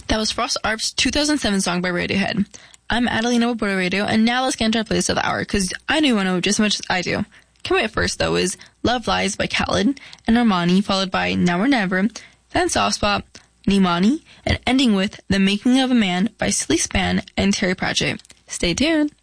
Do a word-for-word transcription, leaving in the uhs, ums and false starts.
That was Frost Arp's two thousand seven song by Radiohead. I'm Adelina with Border Radio, and now let's get into our playlist of the hour, because I know you want to know just as much as I do. Coming up first, though, is Love Lies by Khalid and Armani, followed by Now or Never, then Soft Spot, Nimani, and ending with The Making of a Man by Silly Span and Terry Pratchett. Stay tuned.